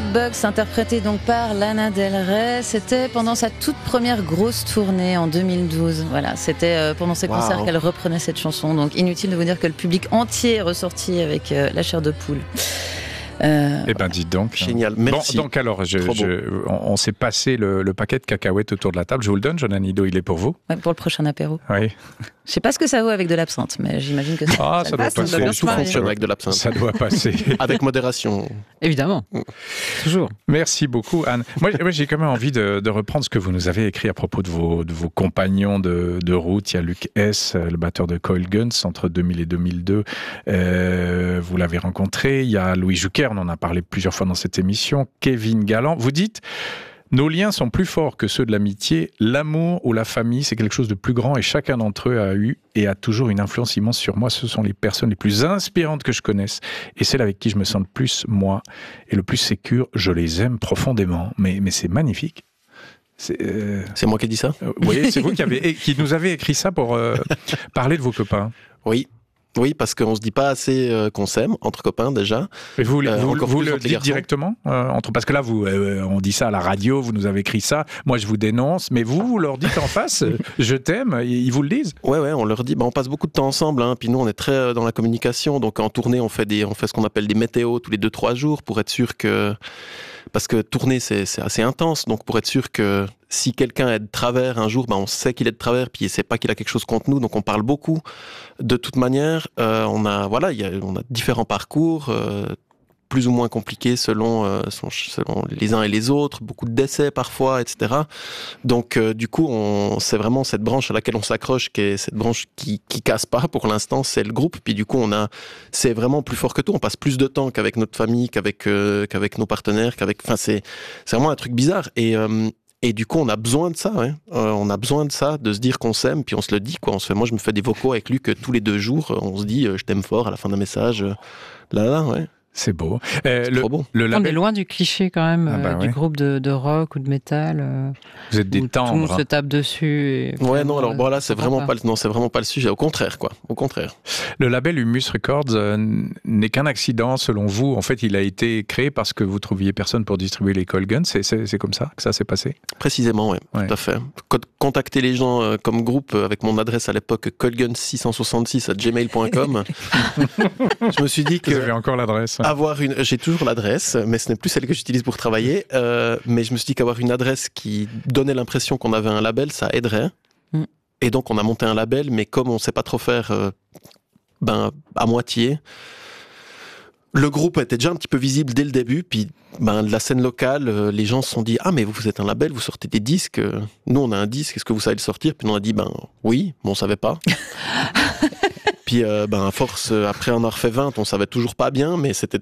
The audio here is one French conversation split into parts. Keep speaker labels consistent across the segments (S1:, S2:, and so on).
S1: Box, interprété donc par Lana Del Rey. C'était pendant sa toute première grosse tournée en 2012. Voilà, c'était pendant ses concerts qu'elle reprenait cette chanson. Donc inutile de vous dire que le public entier est ressorti avec la chair de poule.
S2: Eh ben dites donc.
S3: Génial, merci.
S2: Bon, donc alors, on s'est passé le paquet de cacahuètes autour de la table. Je vous le donne, Jonan Ido, il est pour vous.
S1: Ouais, pour le prochain apéro.
S2: Oui.
S1: Je sais pas ce que ça vaut avec de l'absinthe, mais j'imagine que
S2: ça doit passer.
S3: Tout fonctionne avec de l'absinthe.
S2: Ça doit passer.
S3: Avec modération.
S4: Évidemment. Toujours.
S2: Merci beaucoup, Anne. Moi, j'ai quand même envie de reprendre ce que vous nous avez écrit à propos de vos compagnons de route. Il y a Luc S., le batteur de Coil Guns, entre 2000 et 2002. Vous l'avez rencontré. Il y a Louis Jouquer, on en a parlé plusieurs fois dans cette émission. Kevin Galland. Vous dites... Nos liens sont plus forts que ceux de l'amitié. L'amour ou la famille, c'est quelque chose de plus grand et chacun d'entre eux a eu et a toujours une influence immense sur moi. Ce sont les personnes les plus inspirantes que je connaisse et celles avec qui je me sens le plus moi et le plus sécure. Je les aime profondément. Mais c'est magnifique.
S3: C'est moi qui ai dit ça ?
S2: Oui, c'est vous qui nous avez écrit ça pour parler de vos copains.
S3: Oui, parce qu'on se dit pas assez qu'on s'aime entre copains déjà.
S2: Et vous le dites directement parce que là, on dit ça à la radio, vous nous avez écrit ça. Moi, je vous dénonce, mais vous leur dites en face, je t'aime. Ils vous le disent.
S3: Ouais, on leur dit. On passe beaucoup de temps ensemble. Puis nous, on est très dans la communication. Donc en tournée, on fait ce qu'on appelle des météos tous les 2-3 jours pour être sûr que. Parce que tourner, c'est assez intense. Donc pour être sûr que si quelqu'un est de travers un jour, on sait qu'il est de travers, puis c'est pas qu'il a quelque chose contre nous. Donc on parle beaucoup. De toute manière, on a différents parcours, plus ou moins compliqués selon les uns et les autres, beaucoup de décès parfois, etc. Donc du coup, c'est vraiment cette branche à laquelle on s'accroche, qui est cette branche qui casse pas pour l'instant, c'est le groupe. Puis du coup, c'est vraiment plus fort que tout. On passe plus de temps qu'avec notre famille, qu'avec nos partenaires, c'est vraiment un truc bizarre. Et du coup, on a besoin de ça, on a besoin de ça, de se dire qu'on s'aime, puis on se le dit, quoi. Moi, je me fais des vocaux avec Luc tous les 2 jours, on se dit, je t'aime fort à la fin d'un message, ouais.
S2: C'est beau.
S3: Trop beau.
S4: On est loin du cliché quand même, du groupe de rock ou de métal.
S2: Vous êtes des tendres.
S4: Tout le monde se tape dessus.
S3: Là, c'est vraiment pas le sujet. Au contraire, quoi. Au contraire.
S2: Le label Humus Records n'est qu'un accident, selon vous. En fait, il a été créé parce que vous trouviez personne pour distribuer les Coil Guns. C'est comme ça que ça s'est passé?
S3: Précisément, oui. Tout à fait. Contacter les gens comme groupe avec mon adresse à l'époque, coilguns666@gmail.com. Je me suis dit que...
S2: Vous avez encore l'adresse.
S3: J'ai toujours l'adresse, mais ce n'est plus celle que j'utilise pour travailler. Mais je me suis dit qu'avoir une adresse qui donnait l'impression qu'on avait un label, ça aiderait. Et donc on a monté un label, mais comme on ne sait pas trop faire à moitié, le groupe était déjà un petit peu visible dès le début. Puis de la scène locale, les gens se sont dit « Ah, mais vous êtes un label, vous sortez des disques. Nous, on a un disque, est-ce que vous savez le sortir ?» Puis on a dit « Oui, mais on ne savait pas. » Puis à force, après en avoir fait 20, on savait toujours pas bien, mais c'était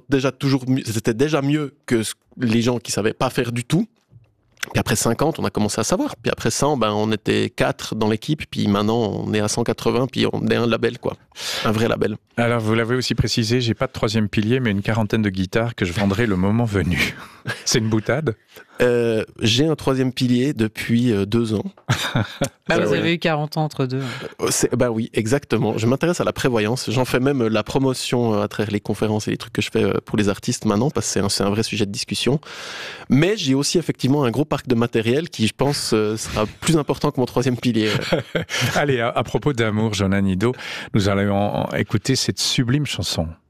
S3: déjà mieux que les gens qui savaient pas faire du tout. Puis après 50, on a commencé à savoir. Puis après 100, on était 4 dans l'équipe. Puis maintenant, on est à 180. Puis on est un label, quoi. Un vrai label.
S2: Alors, vous l'avez aussi précisé, j'ai pas de 3e pilier, mais une 40aine de guitares que je vendrai le moment venu. C'est une boutade?
S3: J'ai un 3e pilier depuis 2 ans.
S4: Vous avez eu 40 ans entre deux.
S3: Oui, exactement. Je m'intéresse à la prévoyance. J'en fais même la promotion à travers les conférences et les trucs que je fais pour les artistes maintenant, parce que c'est un vrai sujet de discussion. Mais j'ai aussi effectivement un gros parc de matériel qui, je pense, sera plus important que mon 3e pilier.
S2: Allez, à propos d'amour, Jonan Ido, nous allons écouter cette sublime chanson.